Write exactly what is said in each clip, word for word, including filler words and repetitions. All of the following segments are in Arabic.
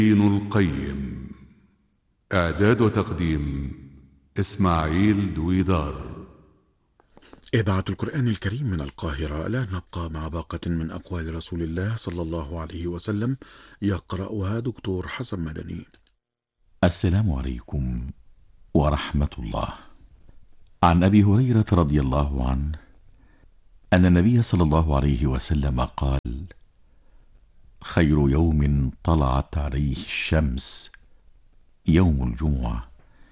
ابن القيم. إعداد وتقديم إسماعيل دويدار. إذاعة القرآن الكريم من القاهرة. لا نبقى مع باقة من أقوال رسول الله صلى الله عليه وسلم، يقرأها دكتور حسن مدني. السلام عليكم ورحمة الله. عن أبي هريرة رضي الله عنه أن النبي صلى الله عليه وسلم قال: خير يوم طلعت عليه الشمس يوم الجمعة،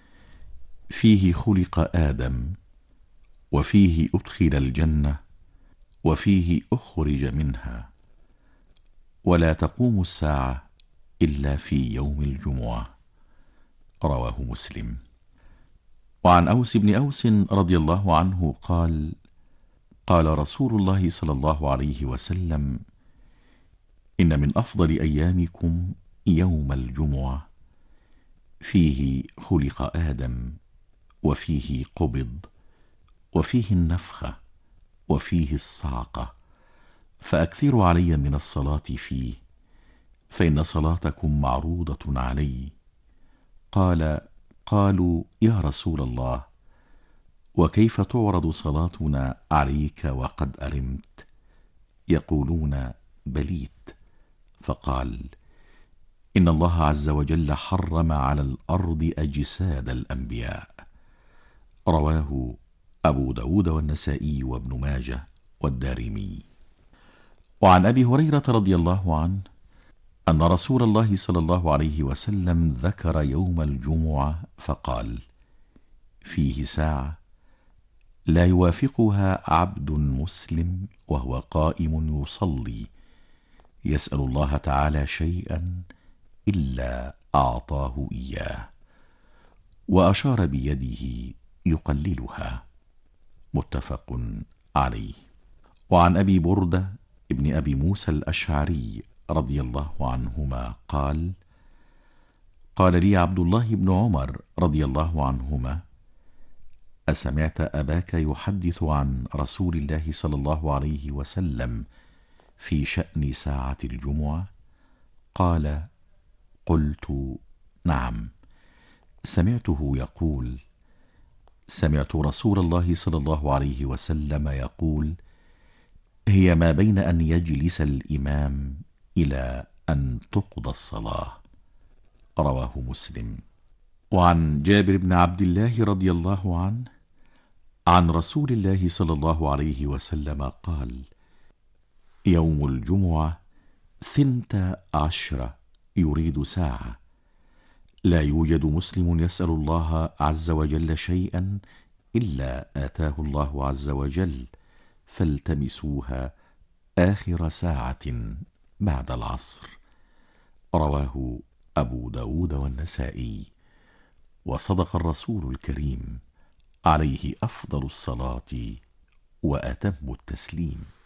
فيه خلق آدم، وفيه أدخل الجنة، وفيه أخرج منها، ولا تقوم الساعة إلا في يوم الجمعة. رواه مسلم. وعن أوس بن أوس رضي الله عنه قال: قال رسول الله صلى الله عليه وسلم: إن من أفضل أيامكم يوم الجمعة، فيه خلق آدم، وفيه قبض، وفيه النفخة، وفيه الصعقة، فأكثروا علي من الصلاة فيه، فإن صلاتكم معروضة علي. قال: قالوا يا رسول الله، وكيف تعرض صلاتنا عليك وقد أرمت؟ يقولون: بليت. فقال: إن الله عز وجل حرم على الأرض أجساد الأنبياء. رواه أبو داود والنسائي وابن ماجه والدارمي. وعن أبي هريرة رضي الله عنه أن رسول الله صلى الله عليه وسلم ذكر يوم الجمعة فقال: فيه ساعة لا يوافقها عبد مسلم وهو قائم يصلي، يسأل الله تعالى شيئا إلا أعطاه إياه، وأشار بيده يقللها. متفق عليه. وعن أبي بردة ابن أبي موسى الأشعري رضي الله عنهما قال: قال لي عبد الله بن عمر رضي الله عنهما: أسمعت أباك يحدث عن رسول الله صلى الله عليه وسلم في شأن ساعة الجمعة؟ قال: قلت: نعم. سمعته يقول: سمعت رسول الله صلى الله عليه وسلم يقول: هي ما بين أن يجلس الإمام إلى أن تقضى الصلاة. رواه مسلم. وعن جابر بن عبد الله رضي الله عنه عن رسول الله صلى الله عليه وسلم قال: يوم الجمعة ثنتا عشرة يريد ساعة، لا يوجد مسلم يسأل الله عز وجل شيئا إلا آتاه الله عز وجل، فالتمسوها آخر ساعة بعد العصر. رواه أبو داود والنسائي. وصدق الرسول الكريم عليه أفضل الصلاة وأتم التسليم.